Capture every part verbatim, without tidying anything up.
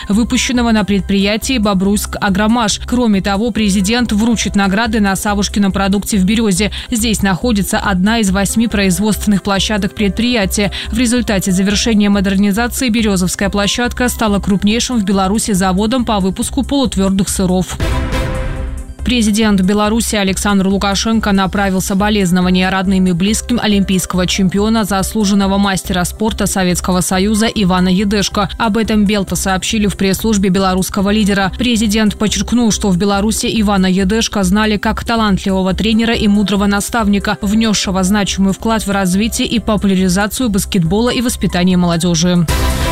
выпущенного на предприятии «Бобруйск-Агромаш». Кроме того, президент вручит награды на Савушкином продукте в Березе. Здесь находится одна из восьми производственных площадок предприятия. В результате завершения модернизации Березовская площадка стала крупнейшим в Беларуси заводом по выпуску полутвердых сыров. Президент Беларуси Александр Лукашенко направил соболезнования родным и близким олимпийского чемпиона, заслуженного мастера спорта Советского Союза Ивана Едешко. Об этом Белта сообщили в пресс-службе белорусского лидера. Президент подчеркнул, что в Беларуси Ивана Едешко знали как талантливого тренера и мудрого наставника, внесшего значимый вклад в развитие и популяризацию баскетбола и воспитание молодежи.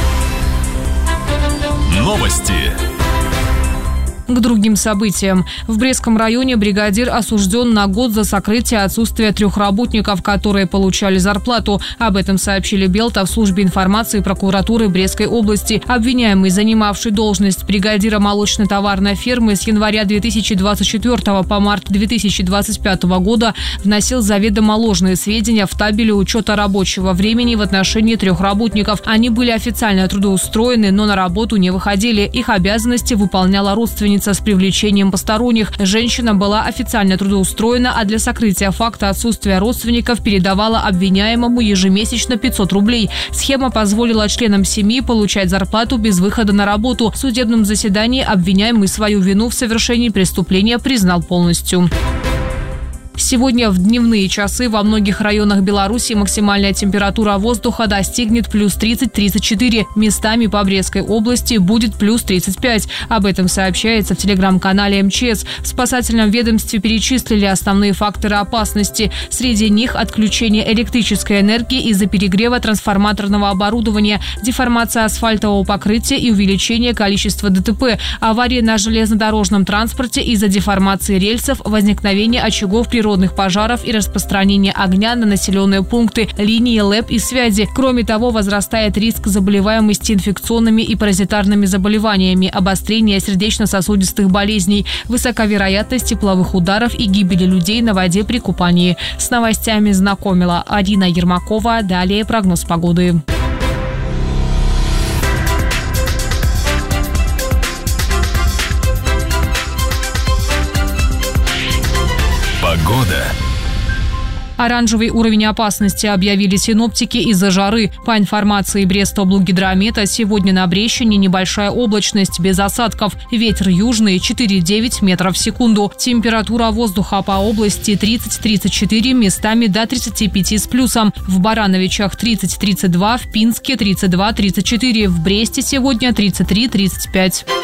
Новости. К другим событиям. В Брестском районе бригадир осужден на год за сокрытие отсутствия трех работников, которые получали зарплату. Об этом сообщили Белта в службе информации прокуратуры Брестской области. Обвиняемый, занимавший должность бригадира молочно-товарной фермы с января две тысячи двадцать четвёртого по март две тысячи двадцать пятого года, вносил заведомо ложные сведения в табеле учета рабочего времени в отношении трех работников. Они были официально трудоустроены, но на работу не выходили. Их обязанности выполняла родственница с привлечением посторонних. Женщина была официально трудоустроена, а для сокрытия факта отсутствия родственников передавала обвиняемому ежемесячно пятьсот рублей. Схема позволила членам семьи получать зарплату без выхода на работу. В судебном заседании обвиняемый свою вину в совершении преступления признал полностью. Сегодня в дневные часы во многих районах Беларуси максимальная температура воздуха достигнет плюс тридцать - тридцать четыре. Местами по Брестской области будет плюс тридцать пять. Об этом сообщается в телеграм-канале эм че эс. В спасательном ведомстве перечислили основные факторы опасности. Среди них отключение электрической энергии из-за перегрева трансформаторного оборудования, деформация асфальтового покрытия и увеличение количества дэ тэ пэ, аварии на железнодорожном транспорте из-за деформации рельсов, возникновение очагов природных пожаров и распространение огня на населенные пункты, линии ЛЭП и связи. Кроме того, возрастает риск заболеваемости инфекционными и паразитарными заболеваниями, обострения сердечно-сосудистых болезней, высока вероятность тепловых ударов и гибели людей на воде при купании. С новостями знакомила Арина Ермакова. Далее прогноз погоды. Погода. Оранжевый уровень опасности объявили синоптики из-за жары. По информации Брестоблгидромета, сегодня на Брещине небольшая облачность без осадков. Ветер южный четыре - девять метров в секунду. Температура воздуха по области тридцать - тридцать четыре, местами до тридцати пяти с плюсом. В Барановичах тридцать - тридцать два, в Пинске тридцать два - тридцать четыре, в Бресте сегодня тридцать три - тридцать пять.